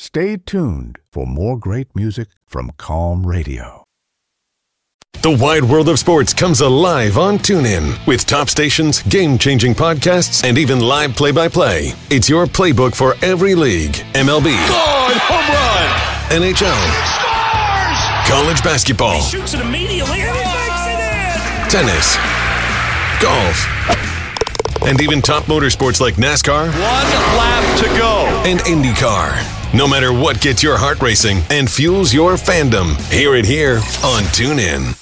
Stay tuned for more great music from Calm Radio. The wide world of sports comes alive on TuneIn with top stations, game-changing podcasts, and even live play-by-play. It's your playbook for every league. MLB. Home run! NHL. Scores! College basketball. He shoots it immediately and he makes it in! Tennis. Golf. And even top motorsports like NASCAR. 1 lap to go. And IndyCar. No matter what gets your heart racing and fuels your fandom, hear it here on TuneIn.